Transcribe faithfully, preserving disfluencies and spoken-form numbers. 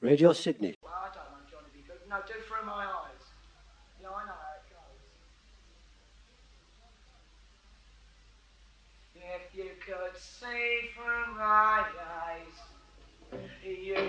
Radio Sydney. Well, I don't know, Johnny B. Good. No, do through my eyes. Yeah, I know how it goes. If you could see through my